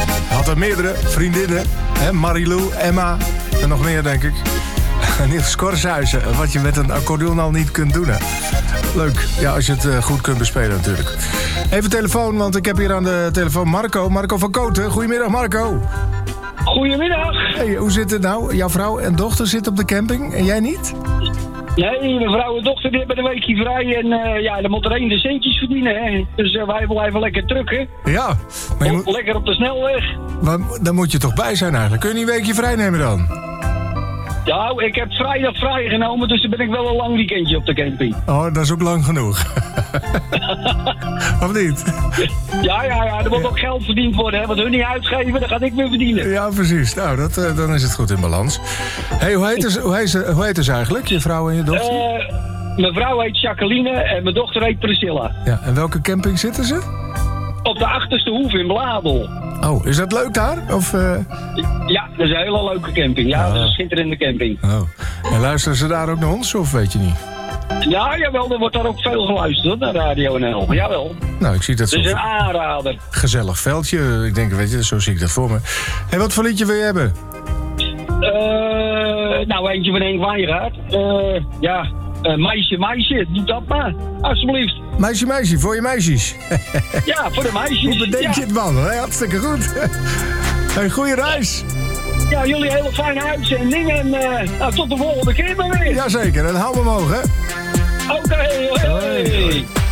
Had er meerdere vriendinnen. Hè? Marilou, Emma en nog meer, denk ik. Niels Korshuizen, wat je met een accordeon al niet kunt doen, hè. Leuk, ja, als je het goed kunt bespelen natuurlijk. Even telefoon, want ik heb hier aan de telefoon Marco van Koten. Goedemiddag, Marco. Goedemiddag. Hey, hoe zit het nou? Jouw vrouw en dochter zitten op de camping en jij niet? Nee, mijn vrouw en dochter die hebben een weekje vrij en dan moet er één de centjes verdienen, hè. Dus wij blijven lekker trucken. Ja. Maar Lekker op de snelweg. Maar daar moet je toch bij zijn eigenlijk? Kun je niet een weekje vrij nemen dan? Ja, ik heb vrijdag vrijgenomen, dus dan ben ik wel een lang weekendje op de camping. Oh, dat is ook lang genoeg. Of niet? Ja, er moet ook geld verdiend worden, hè. Wat hun niet uitgeven, dan ga ik weer verdienen. Ja, precies. Nou, dan is het goed in balans. Hey, hoe heet ze eigenlijk, je vrouw en je dochter? Mijn vrouw heet Jacqueline en mijn dochter heet Priscilla. Ja, en welke camping zitten ze? Op de achterste hoef in Bladel. Oh, is dat leuk daar? Of, Ja, dat is een hele leuke camping. Ja, dat is een schitterende camping. Oh. En luisteren ze daar ook naar ons, of weet je niet? Ja, jawel, er wordt daar ook veel geluisterd naar Radio NL. Jawel. Nou, ik zie dat zo. Het is een aanrader. Gezellig veldje. Ik denk, weet je, zo zie ik dat voor me. En wat voor liedje wil je hebben? Nou, eentje van Henk Wijngaard. Meisje, doe dat maar. Alsjeblieft. Meisje, voor je meisjes. Ja, voor de meisjes. Hoe bedenk je het, man? Hey, hartstikke goed. Hey, goeie reis. Ja, jullie hele fijne uitzending. En tot de volgende keer maar weer. Jazeker, en hou me omhoog, hè. Oké, hoi.